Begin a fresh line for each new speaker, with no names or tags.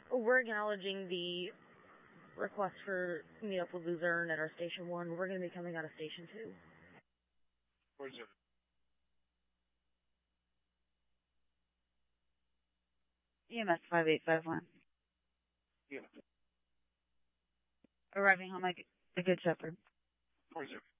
We're acknowledging the request for meet up with Luzerne at our Station 1. We're going to be coming out of Station 2.
Where's it?
EMS 5851.
Yeah.
Arriving home, the Good Shepherd.
Where's it?